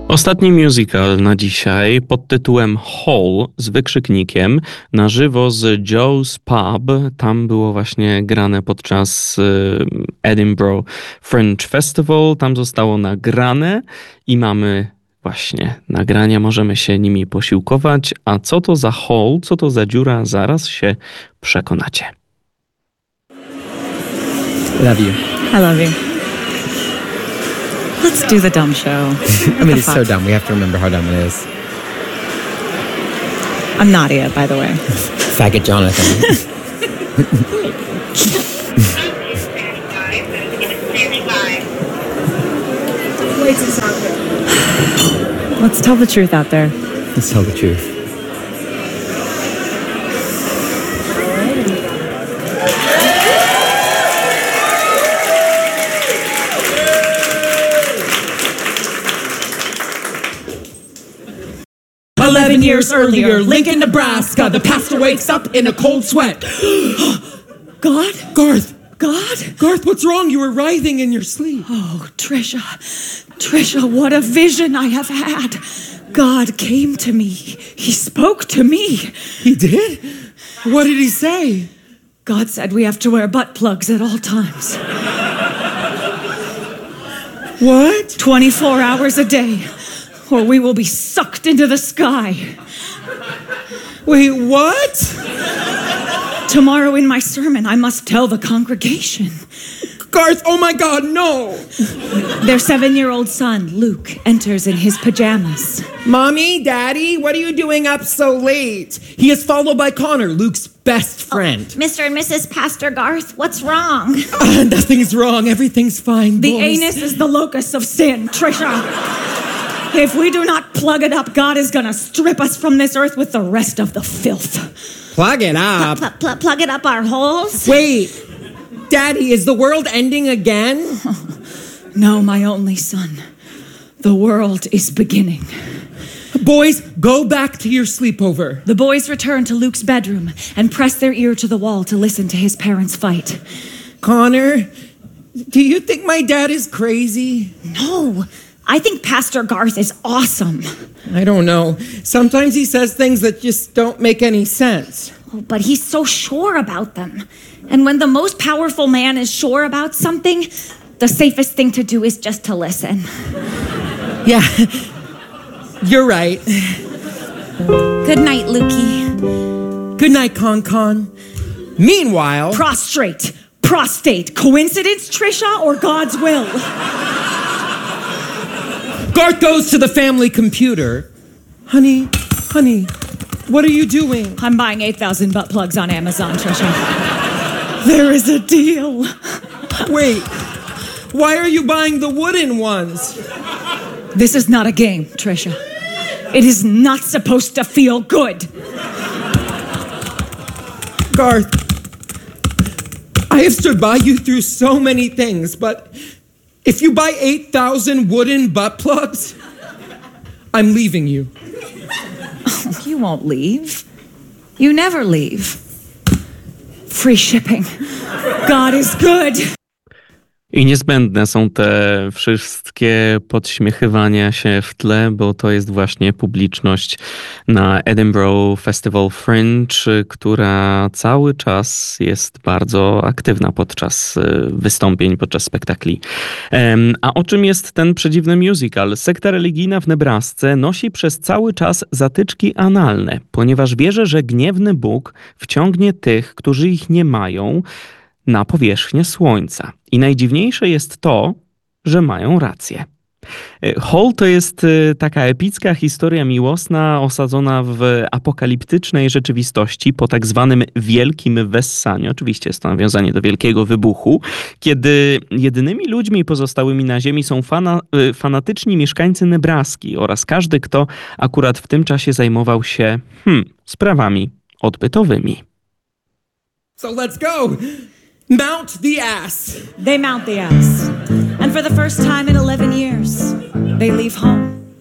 Ostatni musical na dzisiaj pod tytułem Hall z wykrzyknikiem na żywo z Joe's Pub. Tam było właśnie grane podczas Edinburgh Fringe Festival. Tam zostało nagrane i mamy właśnie nagrania, możemy się nimi posiłkować. A co to za hall, co to za dziura, zaraz się przekonacie. Love you. I love you. Let's do the dumb show. I mean, it's so dumb. We have to remember how dumb it is. I'm Nadia, by the way. Faggot Jonathan. Let's tell the truth out there. Let's tell the truth. Years earlier, Lincoln, Nebraska, the pastor wakes up in a cold sweat. God? Garth! God? Garth, what's wrong? You were writhing in your sleep. Oh, Trisha, what a vision I have had. God came to me. He spoke to me. He did? What did he say? God said we have to wear butt plugs at all times. What? 24 hours a day, or we will be sucked into the sky. Wait, what? Tomorrow in my sermon, I must tell the congregation. Garth, oh my God, no! Their 7-year-old son, Luke, enters in his pajamas. Mommy, Daddy, what are you doing up so late? He is followed by Connor, Luke's best friend. Mr. and Mrs. Pastor Garth, what's wrong? Nothing's wrong. Everything's fine, The boys. anus is the locus of sin, Trisha. If we do not plug it up, God is gonna strip us from this earth with the rest of the filth. Plug it up? Plug it up our holes? Wait, Daddy, is the world ending again? No, my only son. The world is beginning. Boys, go back to your sleepover. The boys return to Luke's bedroom and press their ear to the wall to listen to his parents fight. Connor, do you think my dad is crazy? No, I think Pastor Garth is awesome. I don't know. Sometimes he says things that just don't make any sense. Oh, but he's so sure about them. And when the most powerful man is sure about something, the safest thing to do is just to listen. Yeah, you're right. Good night, Lukey. Good night, Con. Meanwhile... Prostrate, prostate, coincidence, Trisha, or God's will? Garth goes to the family computer. Honey, what are you doing? I'm buying 8,000 butt plugs on Amazon, Trisha. There is a deal. Wait, why are you buying the wooden ones? This is not a game, Trisha. It is not supposed to feel good. Garth, I have stood by you through so many things, but if you buy 8,000 wooden butt plugs, I'm leaving you. You won't leave. You never leave. Free shipping. God is good. I niezbędne są te wszystkie podśmiechywania się w tle, bo to jest właśnie publiczność na Edinburgh Festival Fringe, która cały czas jest bardzo aktywna podczas wystąpień, podczas spektakli. A o czym jest ten przedziwny musical? Sekta religijna w Nebrasce nosi przez cały czas zatyczki analne, ponieważ wierzy, że gniewny Bóg wciągnie tych, którzy ich nie mają, na powierzchnię Słońca. I najdziwniejsze jest to, że mają rację. Hall to jest taka epicka historia miłosna osadzona w apokaliptycznej rzeczywistości po tak zwanym wielkim wessaniu. Oczywiście jest to nawiązanie do wielkiego wybuchu, kiedy jedynymi ludźmi pozostałymi na ziemi są fanatyczni mieszkańcy Nebraski oraz każdy, kto akurat w tym czasie zajmował się sprawami odbytowymi. So let's go! Mount the ass! They mount the ass. And for the first time in 11 years, they leave home.